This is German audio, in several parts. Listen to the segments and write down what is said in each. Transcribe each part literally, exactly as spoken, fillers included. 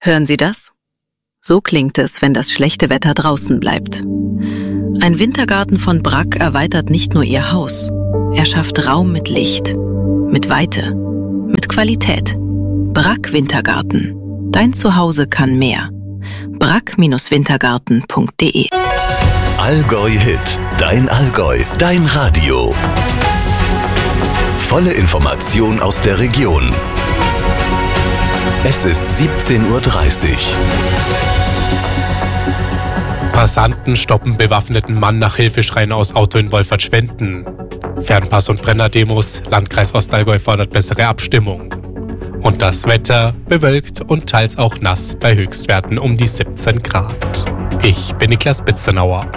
Hören Sie das? So klingt es, wenn das schlechte Wetter draußen bleibt. Ein Wintergarten von Brack erweitert nicht nur Ihr Haus. Er schafft Raum mit Licht, mit Weite, mit Qualität. Brack Wintergarten. Dein Zuhause kann mehr. brack Wintergarten punkt de Allgäu Hit. Dein Allgäu. Dein Radio. Volle Information aus der Region. Es ist siebzehn Uhr dreißig. Passanten stoppen bewaffneten Mann nach Hilfeschreien aus Auto in Wolfertschwenden. Fernpass- und Brenner-Demos, Landkreis Ostallgäu fordert bessere Abstimmung. Und das Wetter bewölkt und teils auch nass bei Höchstwerten um die siebzehn Grad. Ich bin Niklas Bitzenauer.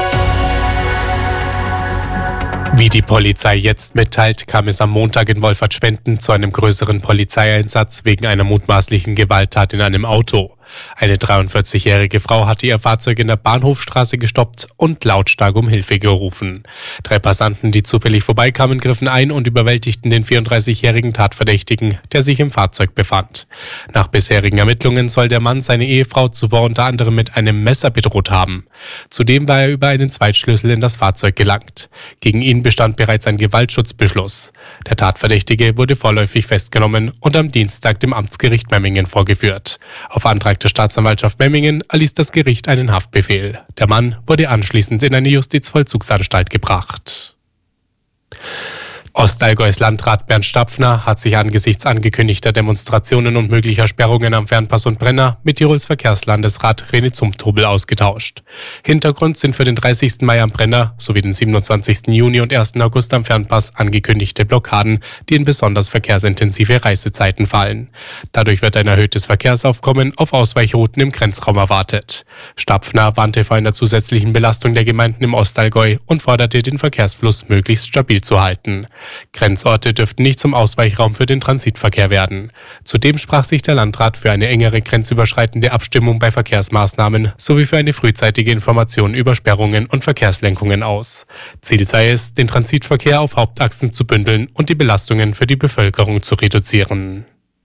Wie die Polizei jetzt mitteilt, kam es am Montag in Wolfertschwenden zu einem größeren Polizeieinsatz wegen einer mutmaßlichen Gewalttat in einem Auto. Eine dreiundvierzigjährige Frau hatte ihr Fahrzeug in der Bahnhofstraße gestoppt und lautstark um Hilfe gerufen. Drei Passanten, die zufällig vorbeikamen, griffen ein und überwältigten den vierunddreißigjährigen Tatverdächtigen, der sich im Fahrzeug befand. Nach bisherigen Ermittlungen soll der Mann seine Ehefrau zuvor unter anderem mit einem Messer bedroht haben. Zudem war er über einen Zweitschlüssel in das Fahrzeug gelangt. Gegen ihn bestand bereits ein Gewaltschutzbeschluss. Der Tatverdächtige wurde vorläufig festgenommen und am Dienstag dem Amtsgericht Memmingen vorgeführt. Auf Antrag der Staatsanwaltschaft Memmingen erließ das Gericht einen Haftbefehl. Der Mann wurde anschließend in eine Justizvollzugsanstalt gebracht. Ostallgäus Landrat Bernd Stapfner hat sich angesichts angekündigter Demonstrationen und möglicher Sperrungen am Fernpass und Brenner mit Tirols Verkehrslandesrat René Zumthobel ausgetauscht. Hintergrund sind für den dreißigsten Mai am Brenner sowie den siebenundzwanzigsten Juni und ersten August am Fernpass angekündigte Blockaden, die in besonders verkehrsintensive Reisezeiten fallen. Dadurch wird ein erhöhtes Verkehrsaufkommen auf Ausweichrouten im Grenzraum erwartet. Stapfner warnte vor einer zusätzlichen Belastung der Gemeinden im Ostallgäu und forderte, den Verkehrsfluss möglichst stabil zu halten. Grenzorte dürften nicht zum Ausweichraum für den Transitverkehr werden. Zudem sprach sich der Landrat für eine engere grenzüberschreitende Abstimmung bei Verkehrsmaßnahmen sowie für eine frühzeitige Information über Sperrungen und Verkehrslenkungen aus. Ziel sei es, den Transitverkehr auf Hauptachsen zu bündeln und die Belastungen für die Bevölkerung zu reduzieren.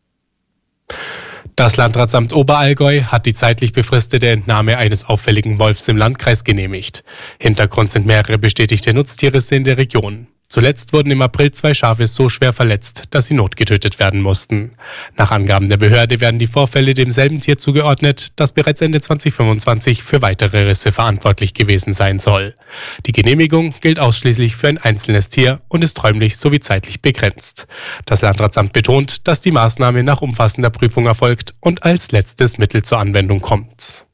Das Landratsamt Oberallgäu hat die zeitlich befristete Entnahme eines auffälligen Wolfs im Landkreis genehmigt. Hintergrund sind mehrere bestätigte Nutztierrisse in der Region. Zuletzt wurden im April zwei Schafe so schwer verletzt, dass sie notgetötet werden mussten. Nach Angaben der Behörde werden die Vorfälle demselben Tier zugeordnet, das bereits Ende zweitausendfünfundzwanzig für weitere Risse verantwortlich gewesen sein soll. Die Genehmigung gilt ausschließlich für ein einzelnes Tier und ist räumlich sowie zeitlich begrenzt. Das Landratsamt betont, dass die Maßnahme nach umfassender Prüfung erfolgt und als letztes Mittel zur Anwendung kommt.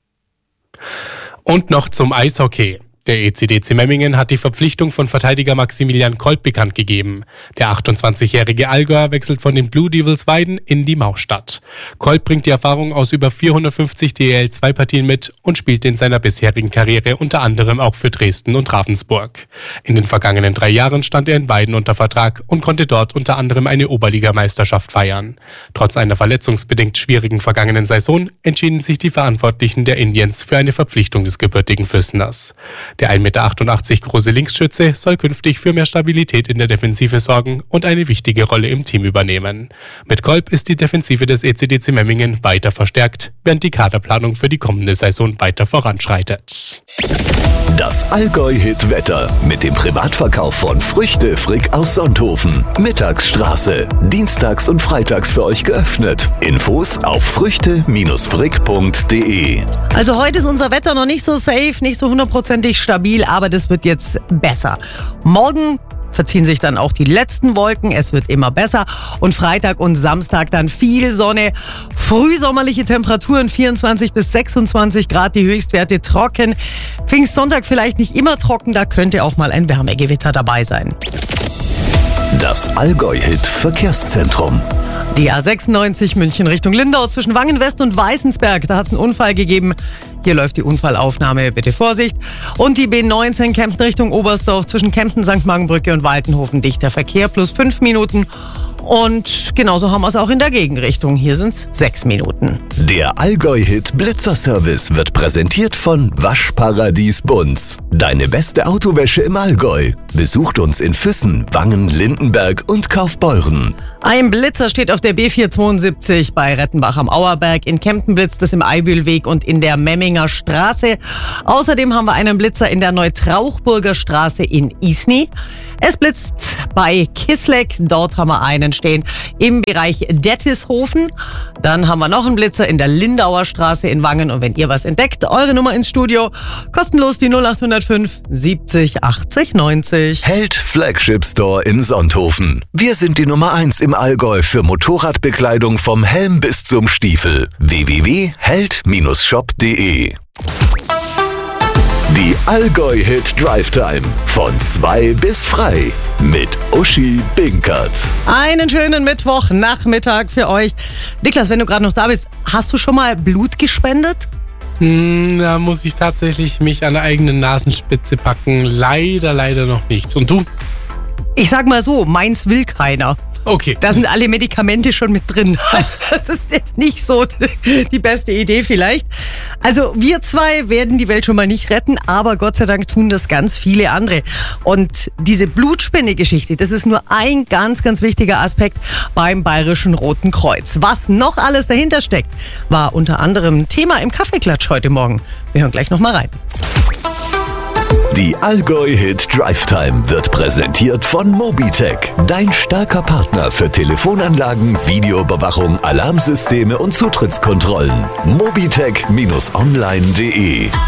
Und noch zum Eishockey. Der E C D C Memmingen hat die Verpflichtung von Verteidiger Maximilian Kolb bekannt gegeben. Der achtundzwanzigjährige Allgäuer wechselt von den Blue Devils Weiden in die Maustadt. Kolb bringt die Erfahrung aus über vierhundertfünfzig D E L zwei Partien mit und spielte in seiner bisherigen Karriere unter anderem auch für Dresden und Ravensburg. In den vergangenen drei Jahren stand er in Weiden unter Vertrag und konnte dort unter anderem eine Oberligameisterschaft feiern. Trotz einer verletzungsbedingt schwierigen vergangenen Saison entschieden sich die Verantwortlichen der Indians für eine Verpflichtung des gebürtigen Füsseners. Der ein Meter achtundachtzig große Linksschütze soll künftig für mehr Stabilität in der Defensive sorgen und eine wichtige Rolle im Team übernehmen. Mit Kolb ist die Defensive des E C D C Memmingen weiter verstärkt, während die Kaderplanung für die kommende Saison weiter voranschreitet. Das Allgäu-Hit-Wetter mit dem Privatverkauf von Früchte Frick aus Sonthofen. Mittagsstraße. Dienstags und freitags für euch geöffnet. Infos auf früchte Frick punkt de. Also heute ist unser Wetter noch nicht so safe, nicht so hundertprozentig stabil, aber das wird jetzt besser. Morgen verziehen sich dann auch die letzten Wolken, es wird immer besser und Freitag und Samstag dann viel Sonne, frühsommerliche Temperaturen vierundzwanzig bis sechsundzwanzig Grad, die Höchstwerte trocken. Pfingstsonntag vielleicht nicht immer trocken, da könnte auch mal ein Wärmegewitter dabei sein. Das Allgäu-Hit-Verkehrszentrum. Die A sechsundneunzig München Richtung Lindau zwischen Wangen West und Weißensberg, da hat es einen Unfall gegeben. Hier läuft die Unfallaufnahme, bitte Vorsicht. Und die B neunzehn Kempten Richtung Oberstdorf zwischen Kempten, Sankt Margenbrücke und Waltenhofen dichter Verkehr plus fünf Minuten. Und genauso haben wir es auch in der Gegenrichtung. Hier sind es sechs Minuten. Der Allgäu-Hit Blitzer-Service wird präsentiert von Waschparadies Bunz. Deine beste Autowäsche im Allgäu. Besucht uns in Füssen, Wangen, Lindenberg und Kaufbeuren. Ein Blitzer steht auf der B vierhundertzweiundsiebzig bei Rettenbach am Auerberg. In Kempten blitzt es im Eibühlweg und in der Memminger Straße. Außerdem haben wir einen Blitzer in der Neutrauchburger Straße in Isny. Es blitzt bei Kisleck. Dort haben wir einen stehen im Bereich Dettishofen. Dann haben wir noch einen Blitzer in der Lindauer Straße in Wangen. Und wenn ihr was entdeckt, eure Nummer ins Studio. Kostenlos die null acht null fünf siebzig achtzig neunzig. Held Flagship Store in Sonthofen. Wir sind die Nummer eins im Allgäu für Motorradbekleidung vom Helm bis zum Stiefel. w w w punkt held shop punkt de. Die Allgäu-Hit Drive Time von zwei bis frei mit Uschi Binkert. Einen schönen Mittwochnachmittag für euch. Niklas, wenn du gerade noch da bist, hast du schon mal Blut gespendet? Hm, da muss ich tatsächlich mich an der eigenen Nasenspitze packen. Leider, leider noch nicht. Und du? Ich sag mal so, meins will keiner. Okay. Da sind alle Medikamente schon mit drin. Das ist jetzt nicht so die beste Idee vielleicht. Also wir zwei werden die Welt schon mal nicht retten, aber Gott sei Dank tun das ganz viele andere. Und diese Blutspende-Geschichte, das ist nur ein ganz, ganz wichtiger Aspekt beim Bayerischen Roten Kreuz. Was noch alles dahinter steckt, war unter anderem Thema im Kaffeeklatsch heute Morgen. Wir hören gleich noch mal rein. Die Allgäu-Hit Drive Time wird präsentiert von Mobitech, dein starker Partner für Telefonanlagen, Videoüberwachung, Alarmsysteme und Zutrittskontrollen. mobitech Bindestrich online punkt de